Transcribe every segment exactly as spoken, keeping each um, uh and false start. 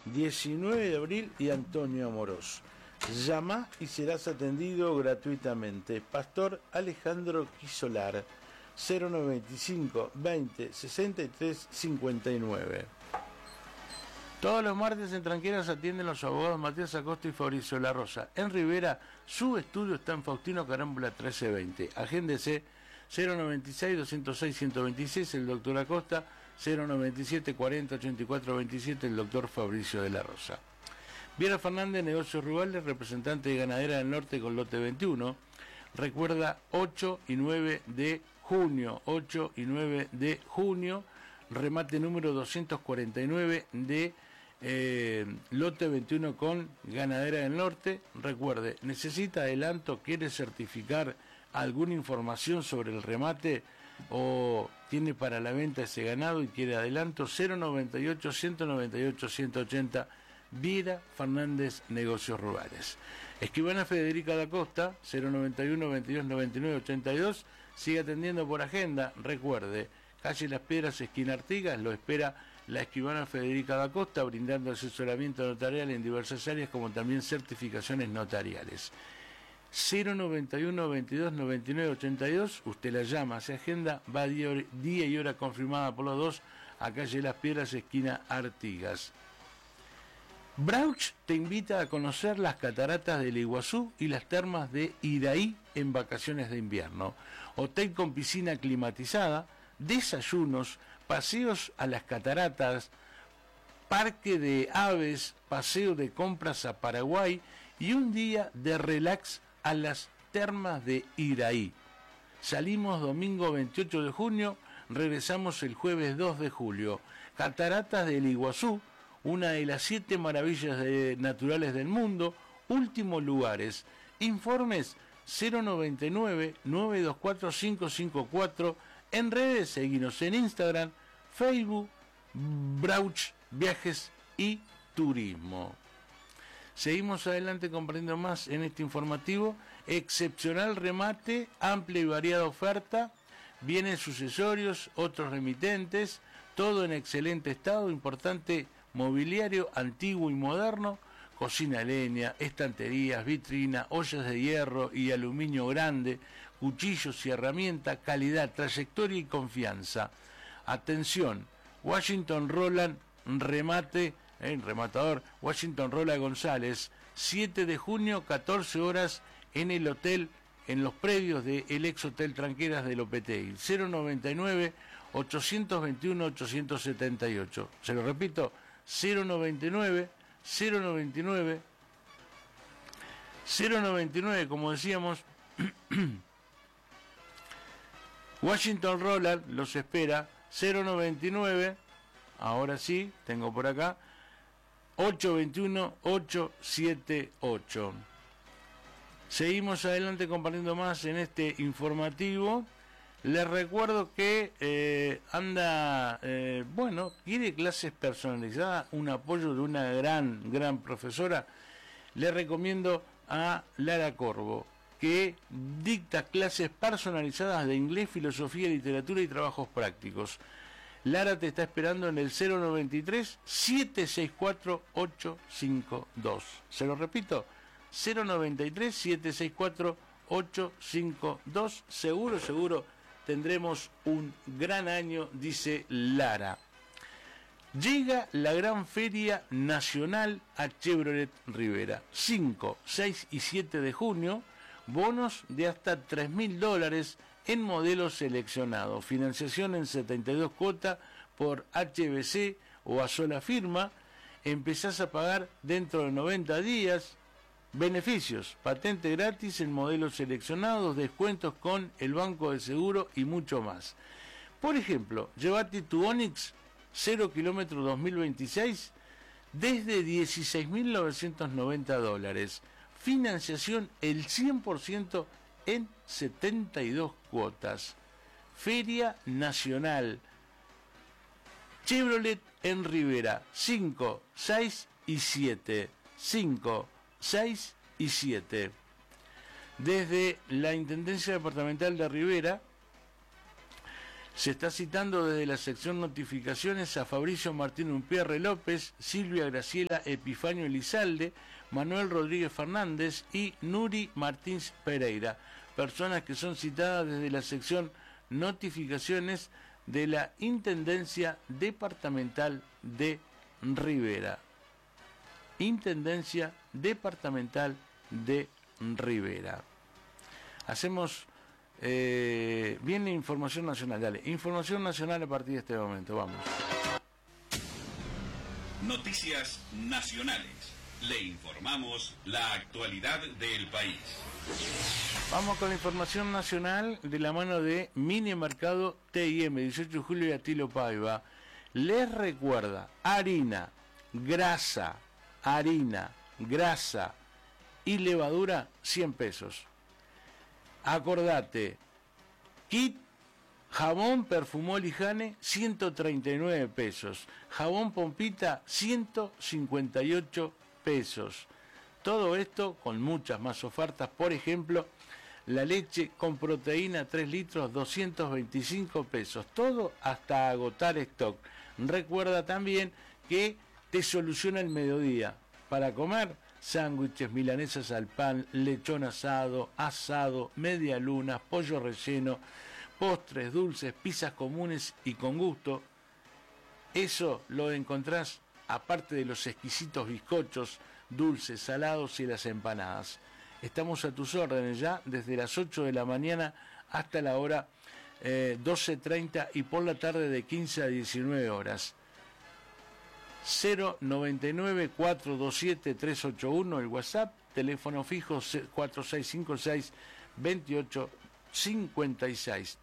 diecinueve de abril y Antonio Amorós. Llama y serás atendido gratuitamente. Pastor Alejandro Quisolar, cero noventa y cinco, veinte, sesenta y tres, cincuenta y nueve. Todos los martes en Tranqueras atienden los abogados Matías Acosta y Fabricio La Rosa. En Rivera, su estudio está en Faustino Carámbula trece veinte. Agéndese cero noventa y seis, doscientos seis, ciento veintiséis, el doctor Acosta, cero noventa y siete, cuarenta, ochenta y cuatro, veintisiete, el doctor Fabricio de la Rosa. Viera Fernández, Negocios Rurales, representante de Ganadera del Norte con lote veintiuno. Recuerda ocho y nueve de junio, ocho y nueve de junio, remate número doscientos cuarenta y nueve de eh, lote veintiuno con Ganadera del Norte. Recuerde, necesita adelanto, quiere certificar alguna información sobre el remate o tiene para la venta ese ganado y quiere adelanto, cero noventa y ocho, ciento noventa y ocho, ciento ochenta, Viera Fernández, Negocios Rurales. Escribana Federica da Costa, cero noventa y uno, veintidós, noventa y nueve, ochenta y dos, sigue atendiendo por agenda. Recuerde, calle Las Piedras, esquina Artigas, lo espera la escribana Federica da Costa, brindando asesoramiento notarial en diversas áreas, como también certificaciones notariales. cero noventa y uno, veintidós, noventa y nueve, ochenta y dos, usted la llama, se agenda, va día, día y hora confirmada por los dos, a calle Las Piedras, esquina Artigas. Brauch te invita a conocer las cataratas del Iguazú y las termas de Iraí en vacaciones de invierno. Hotel con piscina climatizada, desayunos, paseos a las cataratas, parque de aves, paseo de compras a Paraguay y un día de relax a las termas de Iraí. Salimos domingo veintiocho de junio, regresamos el jueves dos de julio. Cataratas del Iguazú, una de las siete maravillas de, naturales del mundo, últimos lugares. Informes cero noventa y nueve, nueve dos cuatro, cinco cinco cuatro. En redes, seguinos en Instagram, Facebook, Brauch Viajes y Turismo. Seguimos adelante comprendiendo más en este informativo. Excepcional remate, amplia y variada oferta, bienes sucesorios, otros remitentes, todo en excelente estado, importante mobiliario antiguo y moderno, cocina a leña, estanterías, vitrina, ollas de hierro y aluminio grande, cuchillos y herramientas, calidad, trayectoria y confianza. Atención, Washington Roland remate, eh, rematador, Washington Roland González, siete de junio, catorce horas, en el hotel, en los predios del ex Hotel Tranqueras de Lopetegui, cero noventa y nueve, ochocientos veintiuno, ochocientos setenta y ocho. Se lo repito, cero noventa y nueve, cero noventa y nueve, cero noventa y nueve, como decíamos, Washington Roland los espera, cero noventa y nueve, ahora sí, tengo por acá, ochocientos veintiuno, ochocientos setenta y ocho. Seguimos adelante compartiendo más en este informativo. Les recuerdo que eh, anda, eh, bueno, quiere clases personalizadas, un apoyo de una gran, gran profesora. Le recomiendo a Lara Corvo, que dicta clases personalizadas de inglés, filosofía, literatura y trabajos prácticos. Lara te está esperando en el cero noventa y tres, siete seis cuatro, ocho cinco dos. Se lo repito, cero noventa y tres, siete seis cuatro, ocho cinco dos. Seguro, seguro tendremos un gran año, dice Lara. Llega la gran feria nacional a Chevrolet Rivera. cinco, seis y siete de junio, bonos de hasta tres mil dólares en modelos seleccionados. Financiación en setenta y dos cuotas por H B C o a sola firma. Empezás a pagar dentro de noventa días. Beneficios: patente gratis en modelos seleccionados, descuentos con el Banco de Seguro y mucho más. Por ejemplo, llévate tu Onix cero kilómetros dos mil veintiséis desde dieciséis mil novecientos noventa dólares. Financiación el cien por ciento en setenta y dos cuotas. Feria Nacional Chevrolet en Rivera, cinco, seis y siete. cinco, seis y siete. Desde la Intendencia Departamental de Rivera Se está citando desde la sección notificaciones a Fabricio Martín Unpierre López, Silvia Graciela Epifanio Elizalde, Manuel Rodríguez Fernández y Nuri Martins Pereira, personas que son citadas desde la sección notificaciones de la Intendencia Departamental de Rivera. Intendencia Departamental de Rivera. Hacemos eh, bien la información nacional. Dale, información nacional a partir de este momento. Vamos. Noticias nacionales. Le informamos la actualidad del país. Vamos con la información nacional de la mano de Mini Mercado T I M, dieciocho de julio y Atilo Paiva. Les recuerda, harina, grasa, harina, grasa y levadura, cien pesos. Acordate, kit jabón Perfumol y Jane, ciento treinta y nueve pesos. Jabón Pompita, ciento cincuenta y ocho pesos. Todo esto con muchas más ofertas, por ejemplo, la leche con proteína tres litros, doscientos veinticinco pesos. Todo hasta agotar stock. Recuerda también que te soluciona el mediodía. Para comer, sándwiches, milanesas al pan, lechón asado, asado, media luna, pollo relleno, postres, dulces, pizzas comunes y con gusto. Eso lo encontrás aparte de los exquisitos bizcochos, dulces, salados y las empanadas. Estamos a tus órdenes ya desde las ocho de la mañana hasta la hora eh, doce treinta y por la tarde de quince a diecinueve horas. cero noventa y nueve, cuatro dos siete, tres ocho uno el WhatsApp, teléfono fijo cuatro seis cinco seis, dos ocho cinco seis.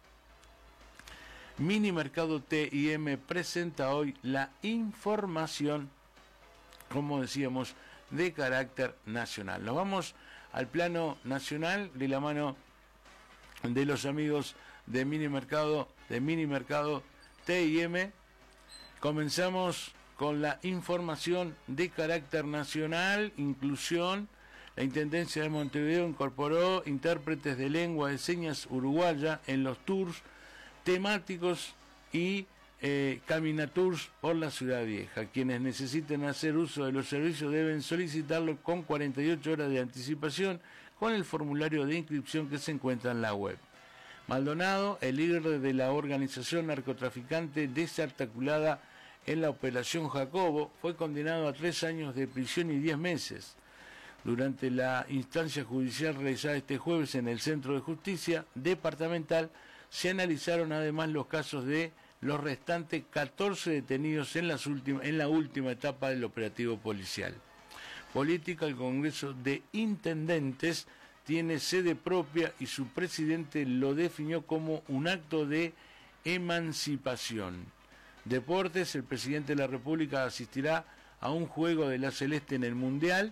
Mini Mercado T I M presenta hoy la información, como decíamos, de carácter nacional. Nos vamos al plano nacional de la mano de los amigos de Mini Mercado, de Mini Mercado T I M. Comenzamos con la información de carácter nacional, inclusión. La Intendencia de Montevideo incorporó intérpretes de lengua de señas uruguaya en los tours temáticos y eh, caminatours por la Ciudad Vieja. Quienes necesiten hacer uso de los servicios deben solicitarlo con cuarenta y ocho horas de anticipación con el formulario de inscripción que se encuentra en la web. Maldonado, el líder de la organización narcotraficante desarticulada en la Operación Jacobo, fue condenado a tres años de prisión y diez meses. Durante la instancia judicial realizada este jueves en el Centro de Justicia Departamental, se analizaron además los casos de los restantes catorce detenidos en, las últimas, en la última etapa del operativo policial. Política, el Congreso de Intendentes tiene sede propia y su presidente lo definió como un acto de emancipación. Deportes, el presidente de la República asistirá a un juego de la Celeste en el Mundial.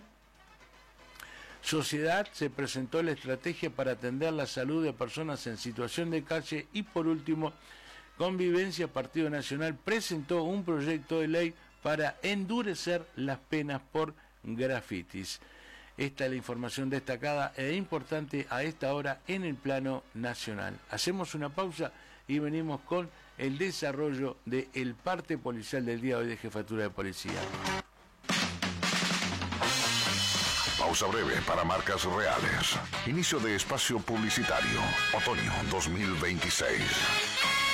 Sociedad, se presentó la estrategia para atender la salud de personas en situación de calle. Y por último, Convivencia, Partido Nacional presentó un proyecto de ley para endurecer las penas por grafitis. Esta es la información destacada e importante a esta hora en el plano nacional. Hacemos una pausa y venimos con el desarrollo del parte policial del día de hoy de Jefatura de Policía. Pausa breve para marcas reales. Inicio de espacio publicitario. Otoño dos mil veintiséis.